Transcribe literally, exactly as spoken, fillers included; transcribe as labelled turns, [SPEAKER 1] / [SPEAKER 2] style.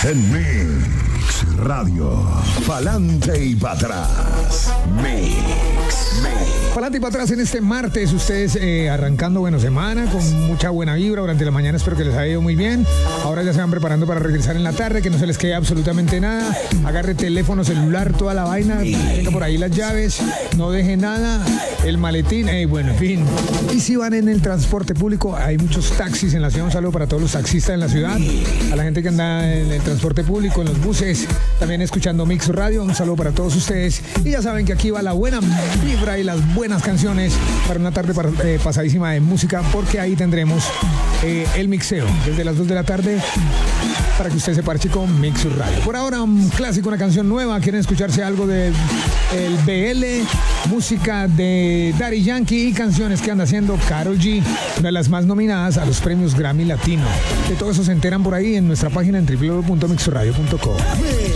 [SPEAKER 1] En Mix Radio. Pa'lante y para atrás. Mix. Mix.
[SPEAKER 2] Pa'lante y para atrás en este martes. Ustedes eh, arrancando, bueno, semana con mucha buena vibra durante la mañana. Espero que les haya ido muy bien. Ahora ya se van preparando para regresar en la tarde. Que no se les quede absolutamente nada. Agarre teléfono, celular, toda la vaina. Tenga por ahí las llaves. No deje nada. El maletín. Eh, bueno, en fin. Y si van en el transporte público, hay muchos taxis en la ciudad. Un saludo para todos los taxistas en la ciudad. A la gente que anda en el transporte público, en los buses. También escuchando Mix Radio. Un saludo para todos ustedes. Y ya saben que aquí va la buena vibra y las buenas canciones para una tarde para, eh, pasadísima de música, porque ahí tendremos eh, el mixeo desde las dos de la tarde para que usted se parche con Mix Radio. Por ahora un clásico, una canción nueva. ¿Quieren escucharse algo de el B L? Música de Daddy Yankee y canciones que anda haciendo Karol G, una de las más nominadas a los premios Grammy Latino. De todo eso se enteran por ahí en nuestra página en doble u doble u doble u punto mix radio punto com.